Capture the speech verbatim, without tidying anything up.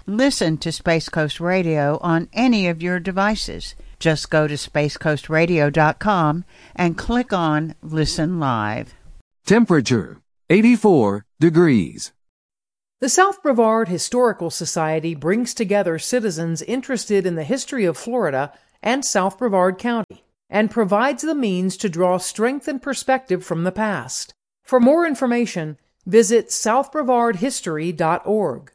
Listen to Space Coast Radio on any of your devices. Just go to space coast radio dot com and click on Listen Live. Temperature, eighty-four degrees. The South Brevard Historical Society brings together citizens interested in the history of Florida and South Brevard County and provides the means to draw strength and perspective from the past. For more information, visit south brevard history dot org.